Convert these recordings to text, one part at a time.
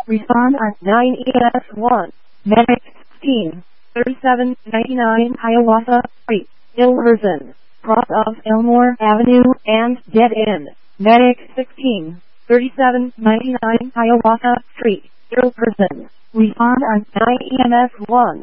Respond on 9 ES1. Medic 16. 3799 Hiawatha Street, Ilverston, cross of Elmore Avenue and dead end. Medic 16. 3799 Hiawatha Street, Ilverston. Respond on 9 EMS1.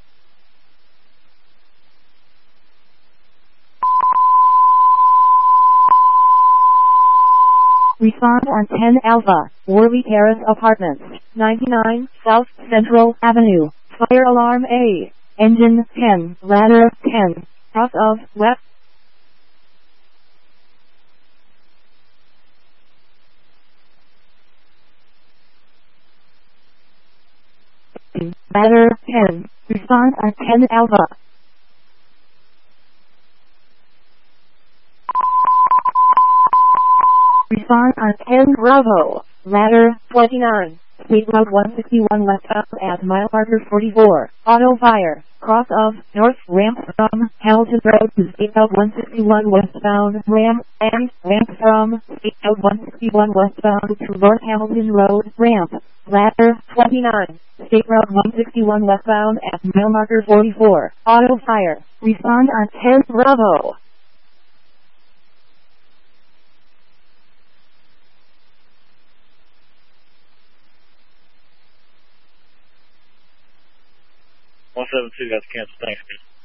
Respond on 10 Alpha, Worley Terrace Apartments, 99 South Central Avenue. Fire alarm A. Engine 10, ladder 10, cross of west. Ladder 10. Respond on 10 Alpha. Respond on 10 Bravo. Ladder 29. State Route 161 westbound at mile marker 44. Auto fire. Cross of north ramp from Hamilton Road to State Route 161 westbound ramp and ramp from State Route 161 westbound to North Hamilton Road ramp. Ladder 29. State Route 161 westbound at mile marker 44. Auto fire. Respond on 10 Bravo. One 172, that's cancel. Thanks,